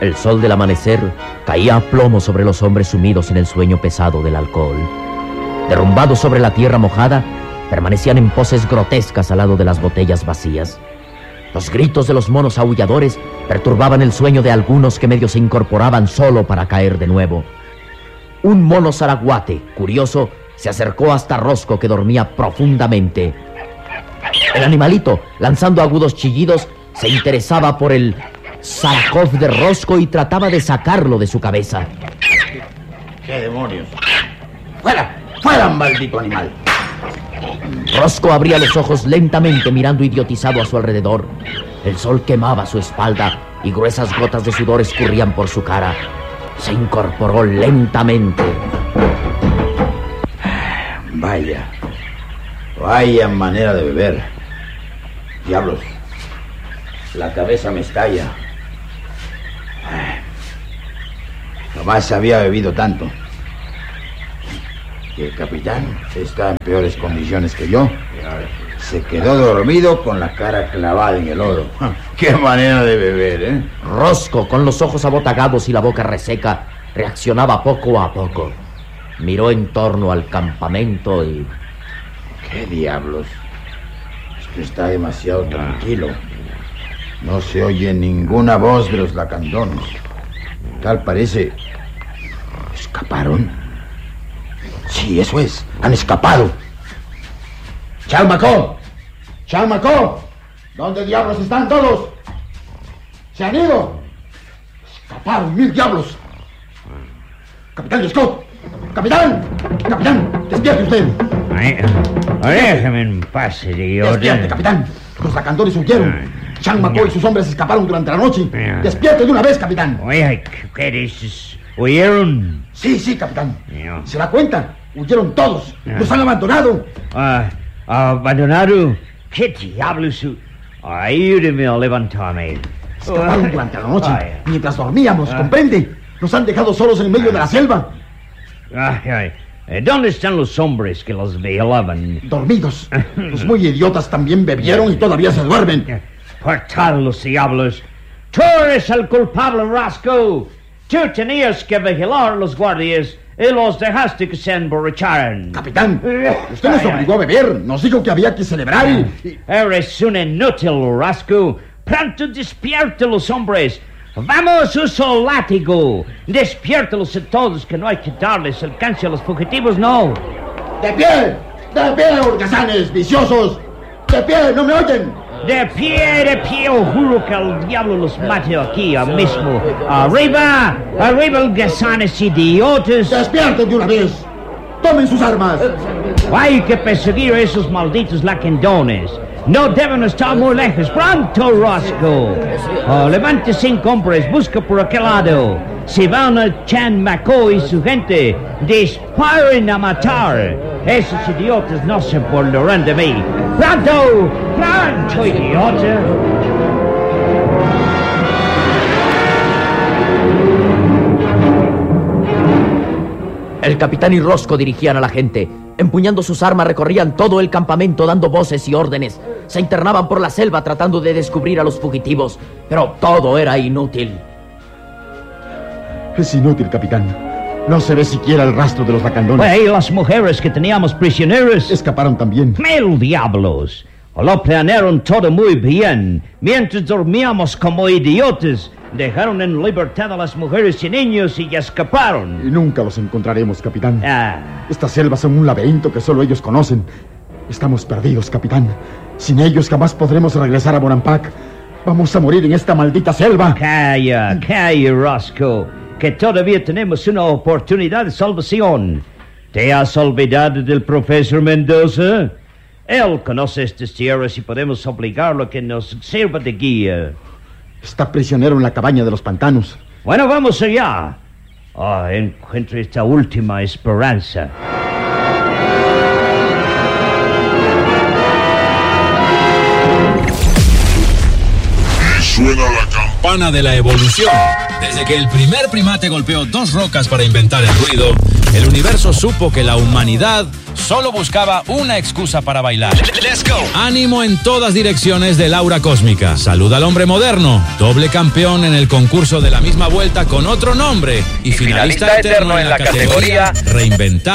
El sol del amanecer caía a plomo sobre los hombres sumidos en el sueño pesado del alcohol. Derrumbados sobre la tierra mojada, permanecían en poses grotescas al lado de las botellas vacías. Los gritos de los monos aulladores perturbaban el sueño de algunos que medio se incorporaban solo para caer de nuevo. Un mono zaraguate, curioso, se acercó hasta Rosco, que dormía profundamente. El animalito, lanzando agudos chillidos, se interesaba por el Zarakov de Rosco y trataba de sacarlo de su cabeza. ¡Qué demonios! ¡Fuera! ¡Fuera, maldito animal! Rosco abría los ojos lentamente, mirando idiotizado a su alrededor. El sol quemaba su espalda y gruesas gotas de sudor escurrían por su cara. Se incorporó lentamente. Vaya manera de beber. Diablos, la cabeza me estalla. Jamás había bebido tanto. Y el capitán está en peores condiciones que yo. Se quedó dormido con la cara clavada en el oro. ¡Qué manera de beber, eh! Rosco, con los ojos abotagados y la boca reseca, reaccionaba poco a poco. Miró en torno al campamento y... ¿Qué diablos? Esto está demasiado tranquilo. No se oye ninguna voz de los lacandones. Tal parece... ¿Escaparon? Sí, eso es. Han escapado. ¡Chalmacó! ¡Chalmacó! ¿Dónde diablos están todos? ¡Se han ido! ¡Escaparon, mil diablos! ¡Capitán Scott! ¡Capitán! ¡Capitán! ¡Despierte usted! Déjame en paz, idiota. ¡Despierte, capitán! Los lacandones huyeron. Chalmacó y sus hombres escaparon durante la noche. ¡Despierte de una vez, capitán! Oye, ¿qué dices? ¿Huyeron? Sí, capitán. ¿Se da cuenta? Huyeron todos. Los han abandonado. ¿Abandonado? ¿Qué diablos? Ayúdeme a levantarme. Escaparon durante la noche, mientras dormíamos, ¿comprende? Nos han dejado solos en medio de la selva. ¿Dónde están los hombres que los vigilaban? Dormidos. Los muy idiotas también bebieron y todavía se duermen. Por todos los diablos. Tú eres el culpable, Rosco. Tú tenías que vigilar a los guardias y los dejaste que se emborracharan. Capitán, usted nos obligó a beber. Nos dijo que había que celebrar y... Eres un inútil, Rosco. Pronto despierta los hombres. ¡Vamos, usa el látigo! ¡Despiértalos a todos, que no hay que darles alcance a los fugitivos, no! ¡De pie! ¡Holgazanes, viciosos! ¡De pie! ¡No me oyen! ¡De pie! Os juro que el diablo los mate aquí mismo. ¡Arriba! ¡Holgazanes idiotas! ¡Despierten de una vez! ¡Tomen sus armas! Hay que perseguir a esos malditos lacandones. No deben estar muy lejos. ¡Pronto, Rosco! Levante 5 hombres, busca por aquel lado. Si van a Chalmacó y su gente, disparen a matar. Esos idiotas no se burlarán de mí. ¡Pronto! ¡Idiota! El capitán y Rosco dirigían a la gente. Empuñando sus armas recorrían todo el campamento dando voces y órdenes. Se internaban por la selva tratando de descubrir a los fugitivos, pero todo era inútil. Es inútil, capitán. No se ve siquiera el rastro de los lacandones. ¿Y las mujeres que teníamos prisioneros? Escaparon también. ¡Mil diablos! Lo planearon todo muy bien. Mientras dormíamos como idiotas, dejaron en libertad a las mujeres y niños y escaparon. Y nunca los encontraremos, capitán. Ah. Estas selvas son un laberinto que solo ellos conocen. Estamos perdidos, capitán. Sin ellos jamás podremos regresar a Bonampak. Vamos a morir en esta maldita selva. Calla, Rosco, que todavía tenemos una oportunidad de salvación. ¿Te has olvidado del profesor Mendoza? Él conoce estas tierras y podemos obligarlo a que nos sirva de guía. Está prisionero en la cabaña de los pantanos. Bueno, vamos allá. Encuentro esta última esperanza. Eso suena la campana de la evolución. Desde que el primer primate golpeó 2 rocas para inventar el ruido, el universo supo que la humanidad solo buscaba una excusa para bailar. Let's go. Ánimo en todas direcciones del aura cósmica. Saluda al hombre moderno, doble campeón en el concurso de la misma vuelta con otro nombre y finalista eterno en la categoría Reinventar.